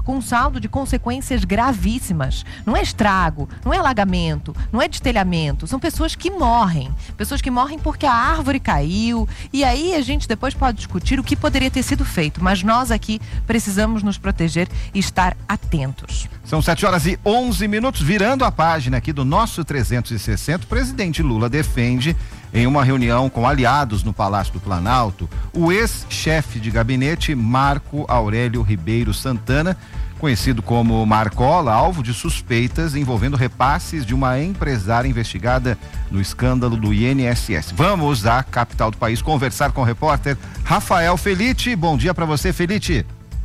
com um saldo de consequências gravíssimas. Não é estrago, não é alagamento, não é destelhamento. São pessoas que morrem porque a árvore caiu. E aí a gente depois pode discutir o que poderia ter sido feito, mas nós aqui precisamos nos proteger e estar atentos. São 7h11, virando a página aqui do nosso 360, o presidente Lula defende, em uma reunião com aliados no Palácio do Planalto, o ex-chefe de gabinete Marco Aurélio Ribeiro Santana, conhecido como Marcola, alvo de suspeitas envolvendo repasses de uma empresária investigada no escândalo do INSS. Vamos à capital do país conversar com o repórter Rafael Felite. Bom dia para você, Felite.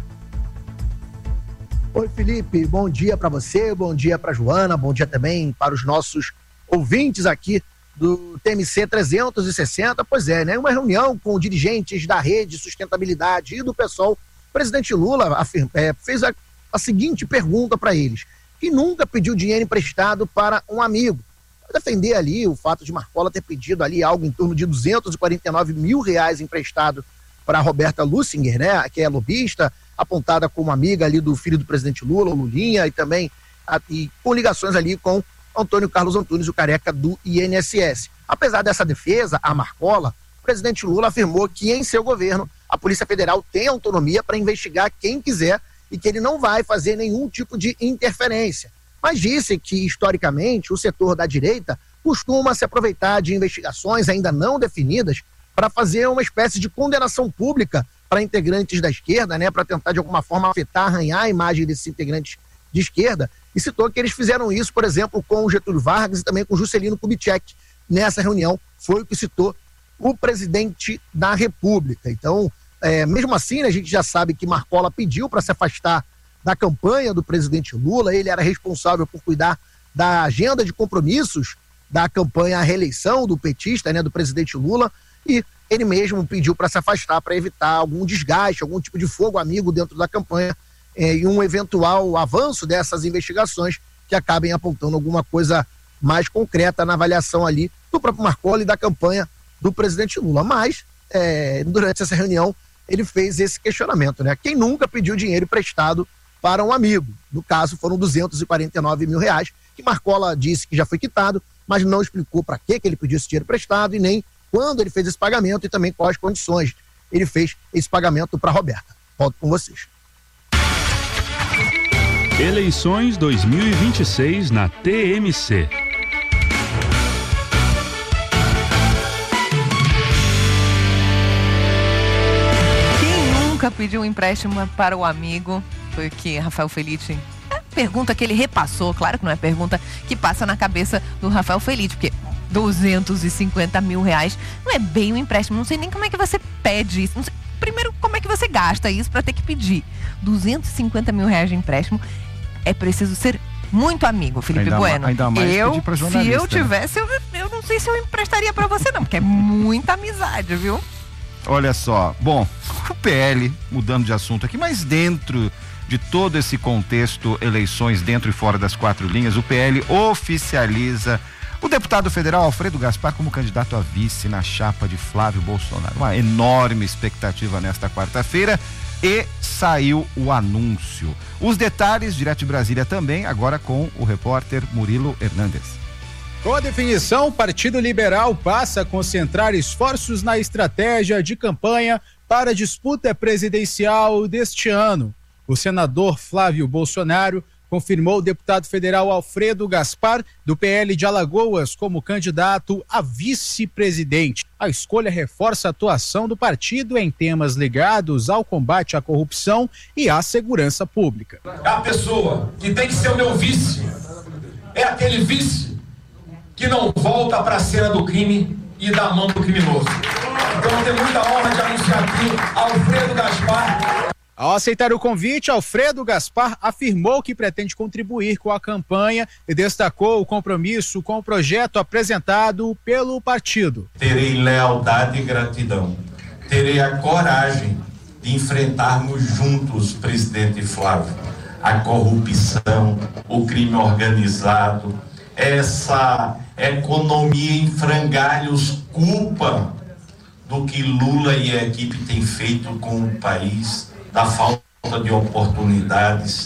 Oi, Felipe, bom dia para você, bom dia para Joana, bom dia também para os nossos ouvintes aqui do TMC 360. Pois é, né? Uma reunião com dirigentes da Rede Sustentabilidade e do PSOL. O presidente Lula fez a seguinte pergunta para eles: quem nunca pediu dinheiro emprestado para um amigo? Para defender ali o fato de Marcola ter pedido ali algo em torno de R$249 mil emprestado para Roberta Lussinger, né? Que é lobista, apontada como amiga ali do filho do presidente Lula, o Lulinha, e também e com ligações ali com Antônio Carlos Antunes, o careca do INSS. Apesar dessa defesa, a Marcola, o presidente Lula afirmou que em seu governo a Polícia Federal tem autonomia para investigar quem quiser e que ele não vai fazer nenhum tipo de interferência. Mas disse que, historicamente, o setor da direita costuma se aproveitar de investigações ainda não definidas para fazer uma espécie de condenação pública para integrantes da esquerda, né, para tentar de alguma forma afetar, arranhar a imagem desses integrantes de esquerda, e citou que eles fizeram isso, por exemplo, com o Getúlio Vargas e também com o Juscelino Kubitschek. Nessa reunião foi o que citou o presidente da República. Então, mesmo assim, né, a gente já sabe que Marcola pediu para se afastar da campanha do presidente Lula. Ele era responsável por cuidar da agenda de compromissos da campanha à reeleição do petista, né, do presidente Lula, e ele mesmo pediu para se afastar, para evitar algum desgaste, algum tipo de fogo amigo dentro da campanha, e um eventual avanço dessas investigações que acabem apontando alguma coisa mais concreta na avaliação ali do próprio Marcola e da campanha do presidente Lula. Mas, durante essa reunião, ele fez esse questionamento, né? Quem nunca pediu dinheiro emprestado para um amigo? No caso, foram R$249 mil, que Marcola disse que já foi quitado, mas não explicou para que ele pediu esse dinheiro emprestado e nem quando ele fez esse pagamento e também quais condições ele fez esse pagamento para Roberta. Volto com vocês. Eleições 2026 na TMC. Quem nunca pediu um empréstimo para o amigo? Foi o que Rafael Felite... pergunta que ele repassou, claro que não é pergunta que passa na cabeça do Rafael Felite, porque R$250 mil não é bem um empréstimo, não sei nem como é que você pede isso, não sei, primeiro, como é que você gasta isso para ter que pedir R$250 mil de empréstimo? É preciso ser muito amigo, Felipe Bueno. Ainda mais pedir pra jornalista, se eu tivesse, eu não sei se eu emprestaria para você não, porque é muita amizade, viu? Olha só, bom, o PL, mudando de assunto aqui, mas dentro de todo esse contexto, eleições dentro e fora das quatro linhas, o PL oficializa o deputado federal Alfredo Gaspar como candidato a vice na chapa de Flávio Bolsonaro. Uma enorme expectativa nesta quarta-feira e saiu o anúncio. Os detalhes, direto de Brasília também, agora com o repórter Murilo Hernandes. Com a definição, o Partido Liberal passa a concentrar esforços na estratégia de campanha para a disputa presidencial deste ano. O senador Flávio Bolsonaro confirmou o deputado federal Alfredo Gaspar, do PL de Alagoas, como candidato a vice-presidente. A escolha reforça a atuação do partido em temas ligados ao combate à corrupção e à segurança pública. A pessoa que tem que ser o meu vice é aquele vice que não volta para a cena do crime e dá a mão pro criminoso. Então eu tenho muita honra de anunciar aqui Alfredo Gaspar. Ao aceitar o convite, Alfredo Gaspar afirmou que pretende contribuir com a campanha e destacou o compromisso com o projeto apresentado pelo partido. Terei lealdade e gratidão. Terei a coragem de enfrentarmos juntos, presidente Flávio, a corrupção, o crime organizado, essa economia em frangalhos, culpa do que Lula e a equipe têm feito com o país, da falta de oportunidades,